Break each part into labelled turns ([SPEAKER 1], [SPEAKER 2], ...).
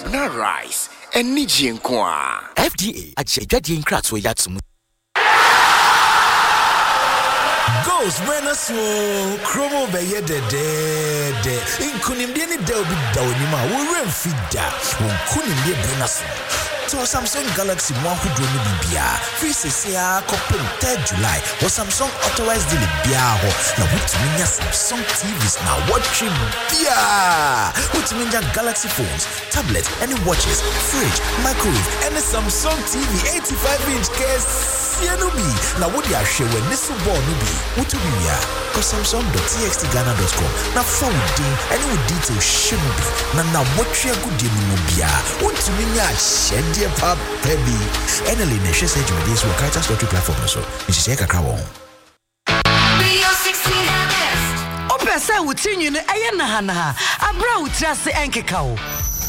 [SPEAKER 1] na rice eni jinkwa
[SPEAKER 2] FDA ajejade nkratso yatsum
[SPEAKER 3] Ghost Menace Chromo Beye de Inkunimde ni de obi da onima wo remfida wo kunimde Menace so Samsung Galaxy mo ahudo ni bibia free CCA kopem 3 July wo Samsung authorized deal bia ho na wutumi nya Samsung TVs na watching bia wutumi nya Galaxy phones tablet any watches fridge microwave and Samsung TV 85-inch case Yenubi na wodi ahwe when this ball no bi wutumi ya ko samsung.txtghana.com na founding any with details shimubi na watchia gudie mu bia wutumi nya shedie pa baby enely na hwe sage with this work store platform so nti se kakra won
[SPEAKER 4] Opesa wutinyu no eye na ha abra wutrase enkeka wo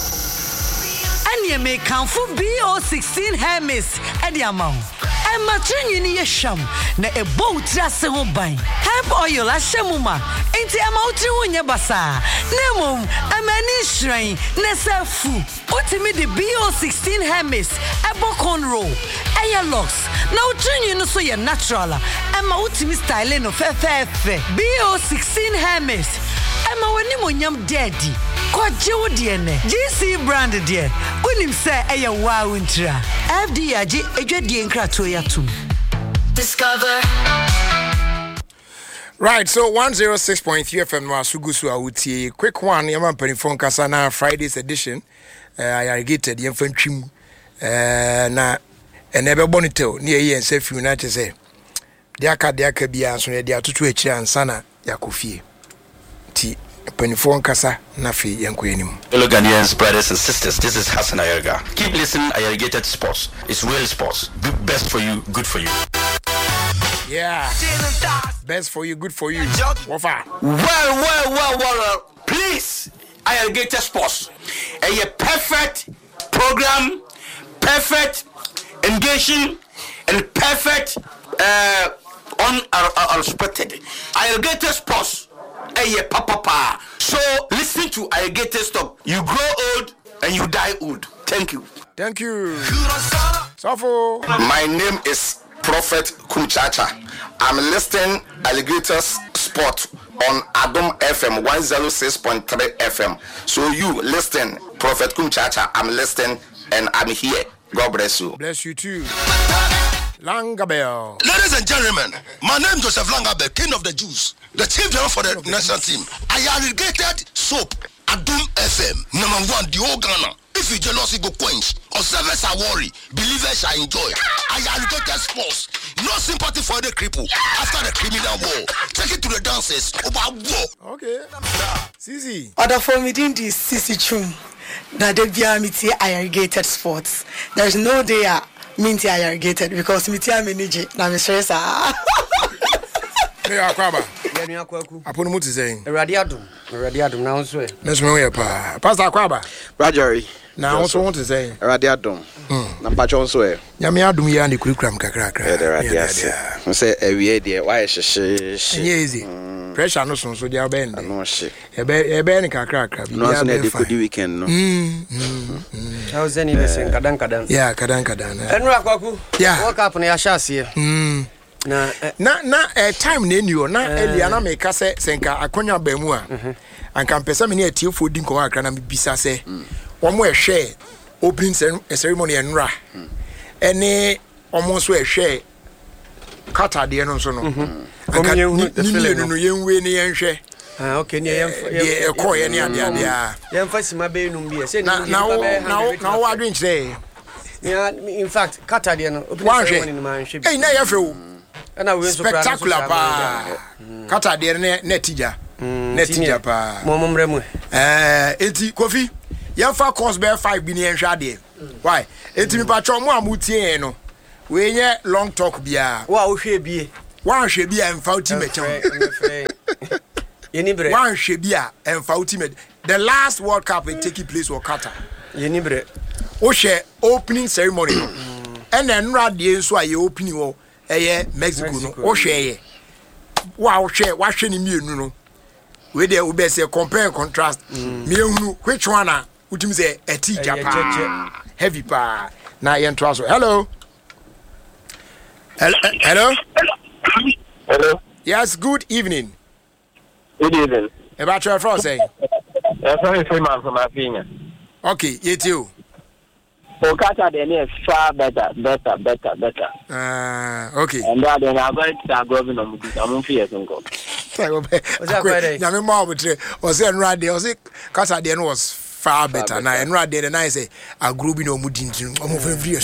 [SPEAKER 4] anye me kanfo BO16 Hermes edi amount Emma Trini ye sham na ebo utrase ho ban hemp oil ashemuma enti Emma utri wonye basa nemom amani shran na safu utimi de BO16 Hermes ebo conroll locks na utri no so ye natural Emma utimi style no fefe BO16 Hermes Emma wani monyam daddy kwaje wo de ne GC brand de unim se eye wow ntra FD age edwadie nkrato yatum
[SPEAKER 5] Discover.
[SPEAKER 1] Right, so 106.3 FM no asugusu awutie quick one yama panifon kasa na Friday's edition irrigated yemfantwim na enebe bonito ne ye ense fiu na chese de aka bia so ne de atoto akira ansana yakofie ti panifon kasa na fi yankoyanim.
[SPEAKER 6] Hello Ghanaians, brothers and sisters, this is Hassan Ayerga. Keep listening. Irrigated Sports. It's real sports. Best for you, good for you.
[SPEAKER 1] Yeah. Best for you, good for you. Wafa.
[SPEAKER 7] Well. Please, Irrigated Sports. A perfect program, perfect engaging, and perfect unexpected. Irrigated Sports. Papa. So listen to Irrigated Stop. You grow old and you die old. Thank you.
[SPEAKER 1] Thank you. Safo.
[SPEAKER 8] My name is Prophet Kumchacha. I'm listening Alligators Sport on Adom FM 106.3 FM. So you listen, Prophet Kumchacha. I'm listening and I'm here. God bless you.
[SPEAKER 1] Bless you too. Langabell.
[SPEAKER 9] Ladies and gentlemen, my name is Joseph Langabell, King of the Jews, the chief general for the national team. I irrigated soap, Adom FM, #1, the whole Ghana. If you jealousy go quench, observers are worried, believers are enjoy. I irrigated sports, no sympathy for the cripple after the criminal war. Take it to the dancers about war.
[SPEAKER 1] Okay. Sisi.
[SPEAKER 10] Other for me didn't this Sisi Chum. Now they be amity irrigated sports. There's no day minty irrigated because me tia manage na me stress
[SPEAKER 1] Me akwaba.
[SPEAKER 11] Yenu akwaku.
[SPEAKER 1] Apono muti saying.
[SPEAKER 11] Eradi adum na onso e.
[SPEAKER 1] Let's know here pa. Pastor akwaba.
[SPEAKER 12] Rajari.
[SPEAKER 1] Na also want to say.
[SPEAKER 12] Eradi adum. Na pacho onso e.
[SPEAKER 1] Nyame adum ya ni kurikura kakrakra.
[SPEAKER 12] Eradi ase. We say ewie de why sheshe.
[SPEAKER 1] Easy. Pressure no so dia bend.
[SPEAKER 12] No she.
[SPEAKER 1] Ebe ni kakrakra.
[SPEAKER 12] No so na de kodi weekend no.
[SPEAKER 11] How zeni listen kadan.
[SPEAKER 1] Yeah, kadan.
[SPEAKER 11] Enru akwaku.
[SPEAKER 1] Yeah.
[SPEAKER 11] Work up na ya shase.
[SPEAKER 1] Na time na eniwo na elia na meka se senka akonya ba mu a anka mpesa me ne atiefo di nko akra na me bisa se omo ehwe opening ceremony enra ene omo so ehwe kata de no so no anka ni no yenwe ne yenhwe
[SPEAKER 11] okay ni ye
[SPEAKER 1] ko ye ne ade a
[SPEAKER 11] yemfa sima be num bi se
[SPEAKER 1] na wo adwen kire
[SPEAKER 11] yeah in fact kata de no opening ceremony no man hwe
[SPEAKER 1] eh na ye fwe spectacular pa kata de ne tija pa
[SPEAKER 11] momomremu
[SPEAKER 1] enti Kofi yemfa course be 5 bi ne yenhwa de why enti mi patro mo amutie no we nye long talk bia
[SPEAKER 11] wa wo hwe bie
[SPEAKER 1] emfa ultimate
[SPEAKER 11] yeni bre
[SPEAKER 1] wa hwe bia emfa ultimate the last world cup it taking place was Qatar
[SPEAKER 11] yeni bre
[SPEAKER 1] o share opening ceremony and then nra de nso aye opening wo Mexico no o hwe wa hwe ni mienu no we dey we say compare and contrast me ehunu which one Utim say a teacher heavy pa. Na yen twaso. Hello. Hello.
[SPEAKER 13] Hello.
[SPEAKER 1] Yes, good evening.
[SPEAKER 13] Good evening.
[SPEAKER 1] About your friend saying.
[SPEAKER 13] Yes, I'm from Afinia.
[SPEAKER 1] Okay, you too.
[SPEAKER 13] For Qatar, they are far better.
[SPEAKER 1] Okay.
[SPEAKER 13] And then I'm going to go to I'm fear to go.
[SPEAKER 1] Yami Marbury was there right there. Was it Qatar then was far better. Now and right there, and I say a group in Omudin. I'm moving free.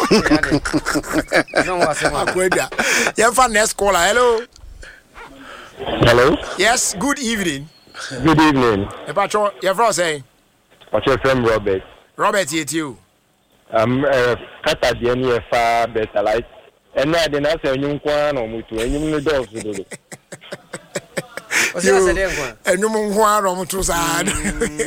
[SPEAKER 1] You have next caller. Hello.
[SPEAKER 13] Hello.
[SPEAKER 1] Yes. Good evening.
[SPEAKER 13] Good evening.
[SPEAKER 1] About your friend saying.
[SPEAKER 13] What's your friend Robert?
[SPEAKER 1] Robert, you.
[SPEAKER 13] Qatar, the any far better. Like, and now then I say you can or mutu, and you know dogs to do.
[SPEAKER 11] What's that?
[SPEAKER 1] And you want to too sad. I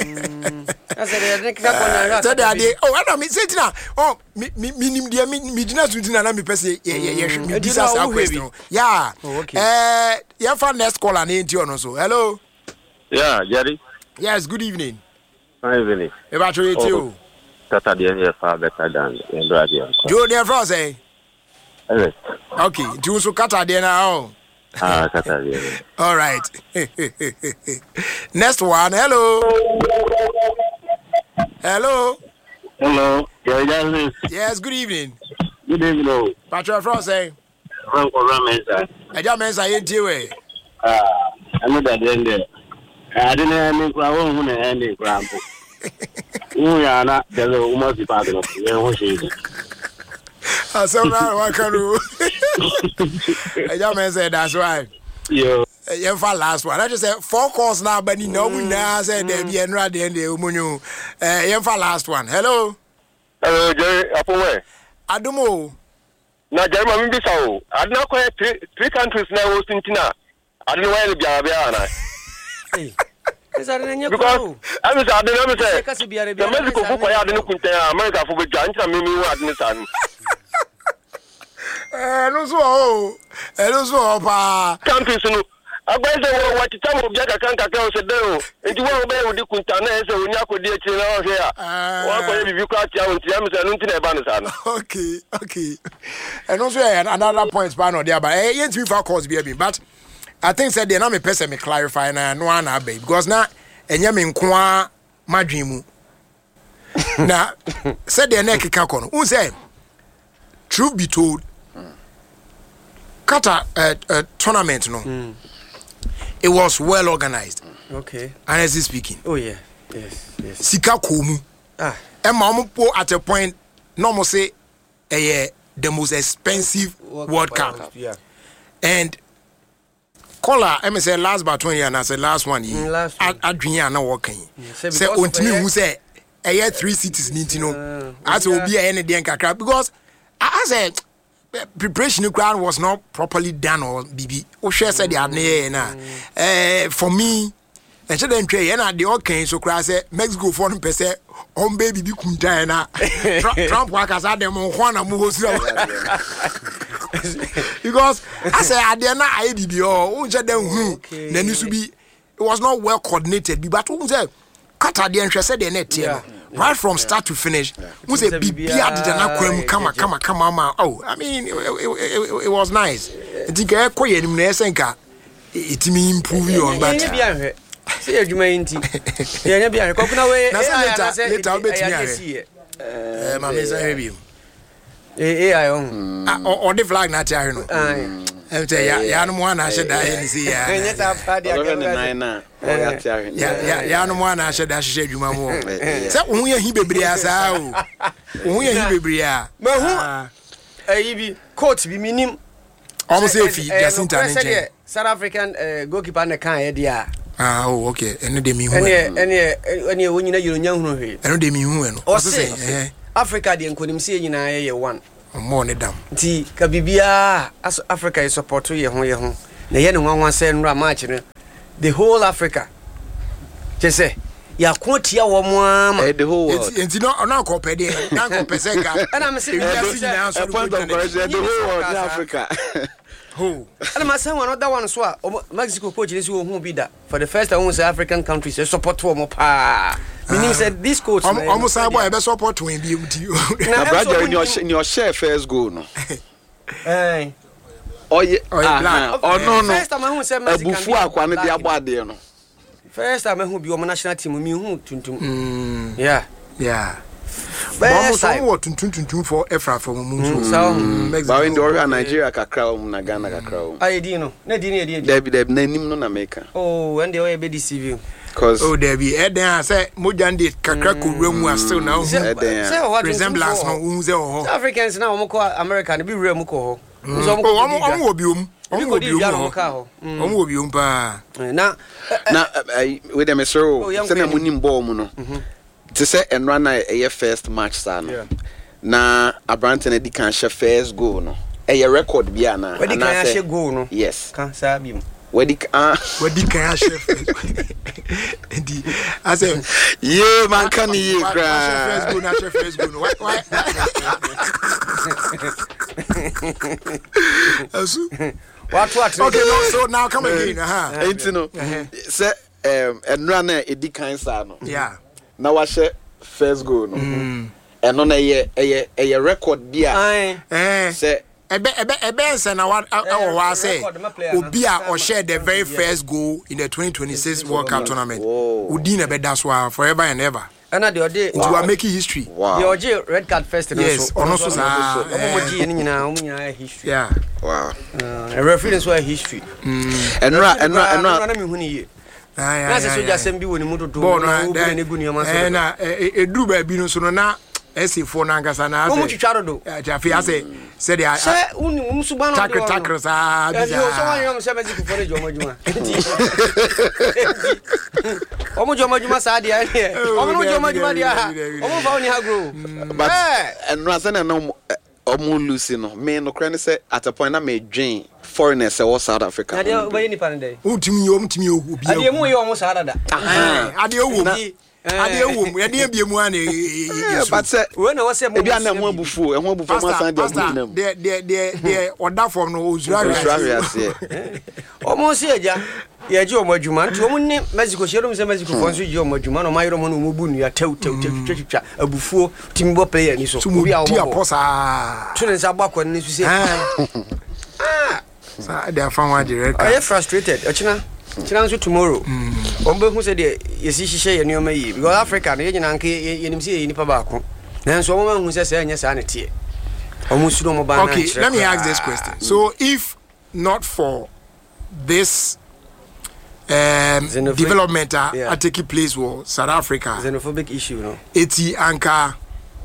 [SPEAKER 1] don't mean, say now. Oh, me, dinner to dinner, me person. This is our question. Yeah. Okay. You found next call and ain't you also. Hello.
[SPEAKER 13] Yeah, Jerry.
[SPEAKER 1] Yes. Good evening.
[SPEAKER 13] Good evening.
[SPEAKER 1] About you.
[SPEAKER 13] Qatar, the any far better than Indonesia.
[SPEAKER 1] Joe, dear friend, say.
[SPEAKER 13] Yes.
[SPEAKER 1] Okay. Do so Qatar, dear now.
[SPEAKER 13] Qatar.
[SPEAKER 1] All right. Next one. Hello. Hello.
[SPEAKER 13] Hello.
[SPEAKER 1] Yes. Good evening.
[SPEAKER 13] Good evening.
[SPEAKER 1] Patrick Frost say.
[SPEAKER 13] I
[SPEAKER 1] just ain't you.
[SPEAKER 13] I know that then. I didn't have any problem with any ground. We are not the almost part of it.
[SPEAKER 1] So now what can do? I just said that's right.
[SPEAKER 13] Yeah.
[SPEAKER 1] You for last one. I just said 4 calls now, but you know we now said there be another day and the umunyu. You for last one. Hello.
[SPEAKER 13] Hello, Jerry. Apowe.
[SPEAKER 1] Adumo.
[SPEAKER 13] Na Jerry, I'm Bissau. I don't know quite 3 countries now hosting Tina. I don't know where to be.
[SPEAKER 11] Because I
[SPEAKER 13] don't know say the Mexico for I didn't put America for the giant and me what in the sun.
[SPEAKER 1] Hello, pa.
[SPEAKER 13] Countries, I guess what the time of Jacka can't said, and you won't be able to Kuntana, so when you could get you here. What if you catch out and
[SPEAKER 1] Okay. And also another point, there, but I ain't too far cause baby, but I think said the name person me clarify na no na babe because na enya me nkoa madwemu na said the neck ka kono who say truth be told Qatar tournament no it was well organized.
[SPEAKER 11] Okay.
[SPEAKER 1] Honestly speaking.
[SPEAKER 11] Oh yeah. Yes.
[SPEAKER 1] Sika komu Emma omo at a point no mo say the most expensive World Cup.
[SPEAKER 11] Yeah.
[SPEAKER 1] And caller, I say last but 20 and I said last one. I dream na working. Say ontimi who say 3 cities need know. As will be any day kakra because I said preparation ground was not properly done or BB. O share said they na. For me, and so then try na the okay so cry say Mexico 4% on baby bi kunta na. Trump workers are them on Juana mu because I say I dare not IBB or then used to be it was not well coordinated but who say Qatar the interest said the net right from start to finish who say BBR did not come oh I mean it was nice I think I quite it me improve on but
[SPEAKER 11] say adwuma enti ye bia rekokuna we
[SPEAKER 1] later bet me mama say heavy
[SPEAKER 11] AI
[SPEAKER 1] on the flag na tia no ya no mo na hye da ye ni see ya
[SPEAKER 11] enya ta party
[SPEAKER 12] ya
[SPEAKER 1] no mo na hye da hye adwuma mo say wo ye hi bebre asa wo ye hi bebre a
[SPEAKER 11] ma hu ayi bi coach bi minim
[SPEAKER 1] almost say fi Jacinta
[SPEAKER 11] Nche South African goalkeeper na kan ye dia
[SPEAKER 1] oh okay eno de mi hu
[SPEAKER 11] ene wonyina yiro nya hu hwe
[SPEAKER 1] eno de mi hu eno
[SPEAKER 11] o say Africa de nkonim se nyina ye one
[SPEAKER 1] mo ne dam
[SPEAKER 11] ti ka bibia as Africa is support ye ho na ye ne nwanwa se nra match no the whole Africa je say ya kotia wo mo ama
[SPEAKER 12] the whole world
[SPEAKER 1] enti no na ko pede na ko pese ka
[SPEAKER 11] na me se
[SPEAKER 12] the whole world in Africa
[SPEAKER 11] And my son another one so Mexico coach is who be that for the first time African countries they support to mo pa. Meaning said this coach
[SPEAKER 1] almost I boy be support to him be with you.
[SPEAKER 12] Na brother in your share first goal no.
[SPEAKER 11] Eh.
[SPEAKER 12] Oh yeah. Oh no.
[SPEAKER 11] First time I say Mexico.
[SPEAKER 12] Abufu akwa ne dia boade no.
[SPEAKER 11] First time I who be on national team me who tuntum. Yeah.
[SPEAKER 1] But what tuntum for Efra for Mumu.
[SPEAKER 12] But in the Nigeria kakra na Ghana kakra.
[SPEAKER 11] I did no. Na di.
[SPEAKER 12] Debi nanim no na America.
[SPEAKER 11] Oh, when they were be deceive.
[SPEAKER 12] Cause
[SPEAKER 1] Debi I say Mojandi kakra ko remu are still now. Resemblance no unze ho.
[SPEAKER 11] Africans now mo call America be remu ko ho.
[SPEAKER 1] So mo obium. Omo pa.
[SPEAKER 11] Na
[SPEAKER 12] with them so say na munim ball mu no. To say and run a first match sana. Na Abrante na di kan share first goal no. A record bia na.
[SPEAKER 11] Where di kan share goal no?
[SPEAKER 12] Yes.
[SPEAKER 11] Kan sa bi mu.
[SPEAKER 1] Where di kan share first. I say
[SPEAKER 12] yeah man can you cry.
[SPEAKER 1] First goal na share first goal. Why?
[SPEAKER 11] What?
[SPEAKER 1] Okay, no, so now come again.
[SPEAKER 12] Ain't no. Say and run a di kan sa no.
[SPEAKER 1] Yeah.
[SPEAKER 12] Na wa share first goal no. Eno na a record bia. Say
[SPEAKER 1] ebe say na wa say obi a or share the very first goal in the 2026 World Cup tournament. Udi na be that's why forever and ever.
[SPEAKER 11] And the day
[SPEAKER 1] you are making history.
[SPEAKER 12] Wow.
[SPEAKER 11] The OJ red card first and
[SPEAKER 1] yes, also
[SPEAKER 11] history.
[SPEAKER 1] Yeah.
[SPEAKER 12] Wow.
[SPEAKER 11] A reference why history.
[SPEAKER 12] And
[SPEAKER 11] That's so just send be when you do
[SPEAKER 1] na e dru ba bi no so no na SC4 na ngasa na
[SPEAKER 11] ase. Mo twaro do.
[SPEAKER 1] Jafi ase said ya.
[SPEAKER 11] Say unu suba no.
[SPEAKER 1] Tackle sa bi.
[SPEAKER 11] So one yom say magic for the joma. Omo joma sa dia here. Omo joma dia. Omo fa oni ha grow.
[SPEAKER 12] But and no say na omo lucy no. Me no kra ne say at a point na me dwen foreigners say South Africa.
[SPEAKER 11] Ade obaye ni pan dey.
[SPEAKER 1] Utimi obi.
[SPEAKER 11] Ade mu ye omo sa da.
[SPEAKER 1] Ade owo. Ade owo mu ade bia mu ana
[SPEAKER 12] but say
[SPEAKER 11] we na we say
[SPEAKER 12] mo bia na mo abufu ma san dia mu
[SPEAKER 1] de order form no ozura
[SPEAKER 12] ase
[SPEAKER 11] omo si eja ye ji omo adwuma nti omo ne Mexico sherum se Mexico fon so ji omo adwuma no mayro mo no mo bu nua tew abufuo timbo player ni so
[SPEAKER 1] bia omo posa
[SPEAKER 11] tune sa gbakọ ni so se
[SPEAKER 1] sa they are found one direct.
[SPEAKER 11] Are you frustrated? China so tomorrow. Ombe hu say de yesi hihye ye nioma yi because Africa na ye nyina nka ye nim say ye nipa ba ko. Na so omo hu say anya sa na tie. Omo suro mo ba na.
[SPEAKER 1] Okay, let me ask this question. So if not for this development are taking place with South Africa,
[SPEAKER 11] xenophobic issue no.
[SPEAKER 1] Eti anka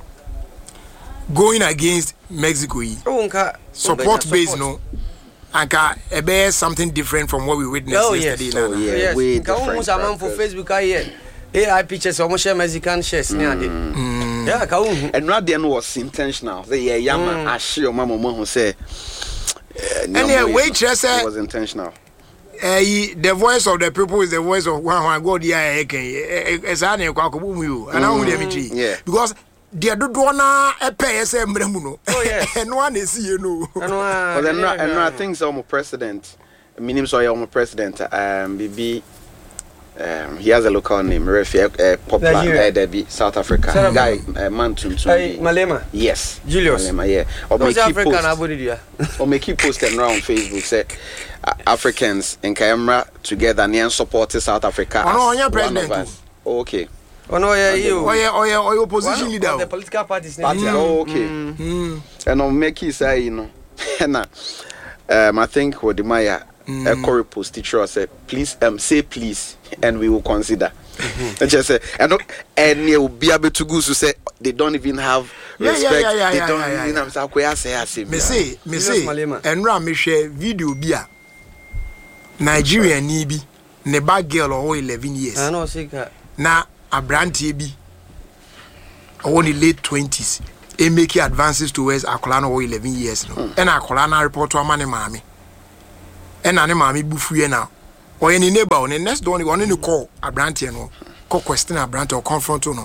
[SPEAKER 1] going against Mexico support base no anka ebe something different from what we witnessed yesterday.
[SPEAKER 11] Yes.
[SPEAKER 12] Way
[SPEAKER 11] different. Ka for Facebook here. AI pictures almost share Mexican shares near yeah, ka
[SPEAKER 12] and not then was intentional. Say yama ashio mama who say
[SPEAKER 1] and wait just
[SPEAKER 12] it was intentional.
[SPEAKER 1] The voice of the people is the voice of one God yeah ezane kwa ko bumu you and I won dem because they do na pay say mremu no and one is you know
[SPEAKER 12] but then I think so president minim so your president BB he has a local name popular Debbie South Africa guy man to
[SPEAKER 11] Malema
[SPEAKER 12] yes
[SPEAKER 11] Julius
[SPEAKER 12] Malema yeah or make you post and around Facebook say Africans in Canberra together and support South Africa
[SPEAKER 1] on president
[SPEAKER 12] okay
[SPEAKER 11] no you
[SPEAKER 1] or opposition leader
[SPEAKER 11] the political parties
[SPEAKER 12] okay and on make you say you know I think what the Maya a Corey post teacher said please say please and we will consider just say and you will be able to go to say they don't even have respect they don't even have say
[SPEAKER 1] me say and ram me share video bia Nigeria ni bi ne bad girl or 11 years
[SPEAKER 11] I know say
[SPEAKER 1] na abrantie bi only late 20s e make advances towards akola no 11 years no and akola na report to amane maame and ane maame bufuye na or any neighbor on the next door one ni call abrantie no call question abrantie or confront no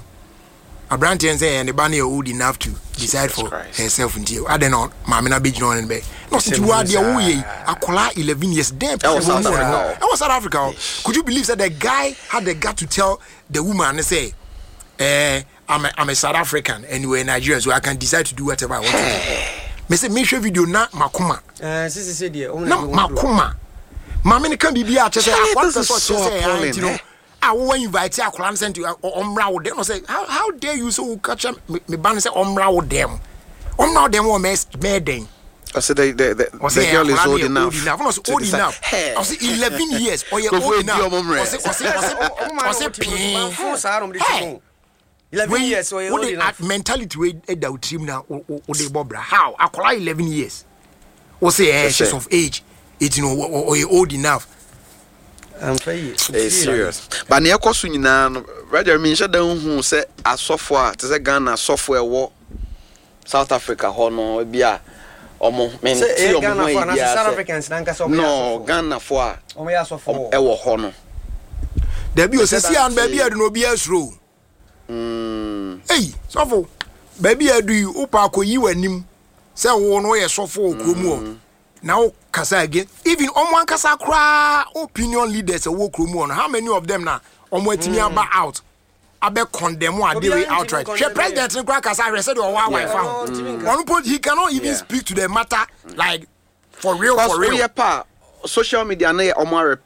[SPEAKER 1] abrantie say and the banner old enough to decide for herself until I don't know maame na be join be not to where they are Akola 11 years. Damn, I was South Africa. Could you believe that the guy had the gut to tell the woman and say, I'm a South African and we're Nigerian, so I can decide to do whatever I want to do. Me say make sure video na makuma.
[SPEAKER 11] Sisi said here.
[SPEAKER 1] Na makuma. Mama can be here. Just say one person say, you know. I will invite Akola send you omra with them. I say, how dare you so catch me ban say omra with them. Omra them will made them.
[SPEAKER 12] I said the girl is old enough.
[SPEAKER 1] Old enough. I say 11 years. Or you're old enough. I say
[SPEAKER 11] 11 years. So
[SPEAKER 1] what the mentality way that team now? Or they bobra how? Akola 11 years. Or say she's of age. It's or you're old enough.
[SPEAKER 12] I'm serious. But near Kosunina, rather means that who say a software to the Ghana software war South Africa, Hono, Bia, Omo,
[SPEAKER 11] South Africans,
[SPEAKER 12] no, Ghana for Ewo Hono.
[SPEAKER 1] There be a and baby, I don't know, be as true. Hey, so baby, I do you, Opako, you and him, say, one way a software, Kumu. Now, Kasa again. Even on one Kasa cry, opinion leaders a walk room on. How many of them now? On waiting me about out. I bet condemn one day outright. She president and crack as I said, or why found. One point he cannot even speak to the matter like for real.
[SPEAKER 12] Social media, no matter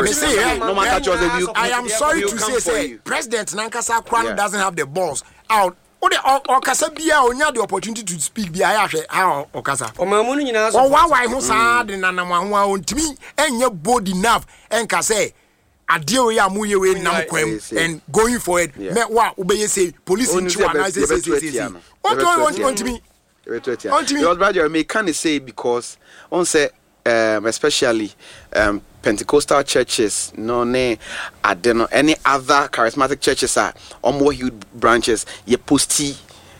[SPEAKER 1] I am sorry to say, President Nankasa Kwan doesn't have the balls out. Okasa bia onya the opportunity to speak bia ya hwe how okasa
[SPEAKER 11] omamunu nyina so
[SPEAKER 1] why ho sad na na ho a ontimi enye bold enough enka say ade o ya mu ye we nam kwam and going forward me wa obeye say police in chiwa na say ontimi
[SPEAKER 12] your brother me can say because on say especially Pentecostal churches, no ne, I don't know any other charismatic churches are on more huge branches. You posty,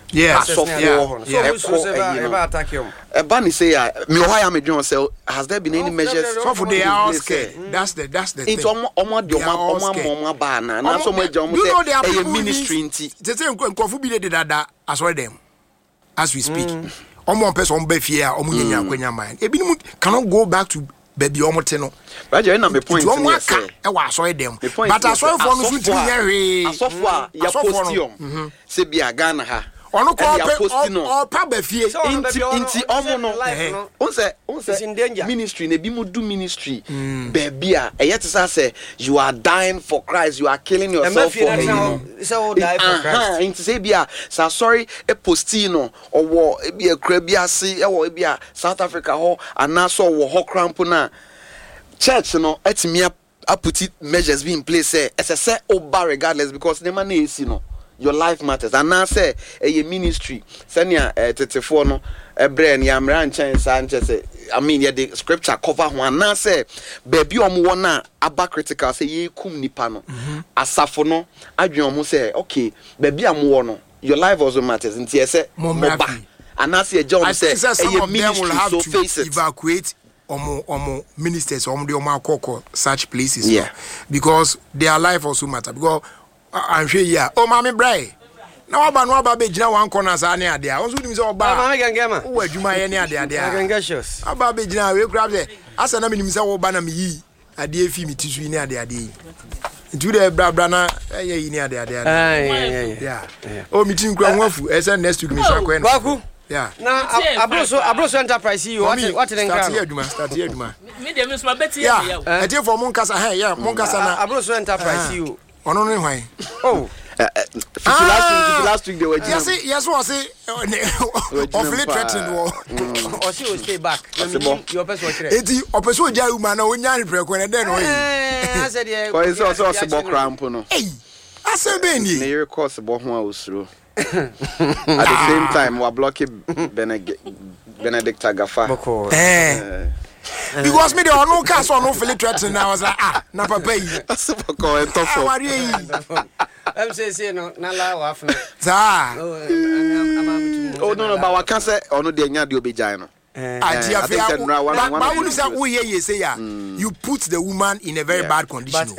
[SPEAKER 11] attack him.
[SPEAKER 12] Bunny say, me why am I doing so? Has there been any measures?
[SPEAKER 1] So for the house, that's the
[SPEAKER 12] it's almost banner. And so much, you know, they are ministry.
[SPEAKER 1] The same Kofu be that as well them as we speak. One person be fear, omunya kwenya mind. Ebi cannot go back to baby omoteno.
[SPEAKER 12] But you know my point.
[SPEAKER 1] But I saw them. But I saw for no suit here.
[SPEAKER 12] So far, ya postion. Se bia Ghana ha.
[SPEAKER 1] Ono ko or pa be fie.
[SPEAKER 12] Inti omo no. Onse ministry na bi mu do ministry. Baby a yet say you are dying for Christ, you are killing yourself for him.
[SPEAKER 11] So die for Christ.
[SPEAKER 12] Inti say bia sa sorry e postino or e bia krabia se e wo e bia South Africa ho anaso wo ho crampo na church no etimi a put it measures be in place say say oba regardless because the man is your life matters. And now say a ministry senior 34 no brain yamra nchan say I mean yeah the scripture cover one now say baby na aba critical say ye kum nipa no asafo no adwen omo say okay baby amwo no your life also matters nti say moba and now say John say a ministry so face it
[SPEAKER 1] evacuate omo ministers omo de omo akoko such places because their life also matter because I'm sure oh mommy bray now aba be gina one corner sa na ade a won so dim say oba
[SPEAKER 11] mama can get ma
[SPEAKER 1] wo adwuma ye ne ade
[SPEAKER 11] I can get shows
[SPEAKER 1] aba be gina we grab there asa na minim say wo ba na me yi ade efi mi tisu ni ade ntu de bra na ye yi ni ade yeah oh meeting kura ho afu esa next week me sha ko
[SPEAKER 11] Baku
[SPEAKER 1] yeah
[SPEAKER 11] na abroso enterprise you what in
[SPEAKER 1] start here adwuma
[SPEAKER 14] me dem so ma beti
[SPEAKER 1] ya e dey for mon kasa mon kasa na
[SPEAKER 11] abroso enterprise you
[SPEAKER 1] ono no hwan
[SPEAKER 12] oh last week they were
[SPEAKER 1] yes was say of literature
[SPEAKER 11] or she will stay back your person was there
[SPEAKER 1] eti opeso ja uma na onya repreko na den no
[SPEAKER 11] I said yeah
[SPEAKER 12] for so se cramp no
[SPEAKER 1] eh ase be ni
[SPEAKER 12] na your course bo ho a osuro at the same time we are blocking Benedict Agafa
[SPEAKER 1] because me the no cast on no literature now I was like na papa yi
[SPEAKER 12] asopoko entofo
[SPEAKER 11] I'm saying no na la wa afna
[SPEAKER 1] za
[SPEAKER 12] oh no but we can say ono de nya de obejan no
[SPEAKER 1] but say you put the woman in a very bad condition